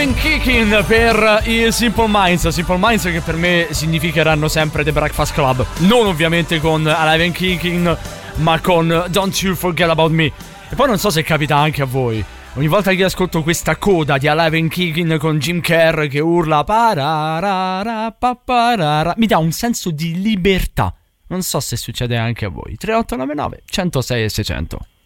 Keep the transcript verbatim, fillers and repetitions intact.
Kicking per i Simple Minds. Simple Minds che per me significheranno sempre The Breakfast Club. Non ovviamente con Alive and Kicking, ma con Don't You Forget About Me. E poi non so se capita anche a voi, ogni volta che ascolto questa coda di Alive and Kicking con Jim Kerr che urla pararara, paparara, mi dà un senso di libertà. Non so se succede anche a voi. Tre otto nove nove, uno zero sei e seicento.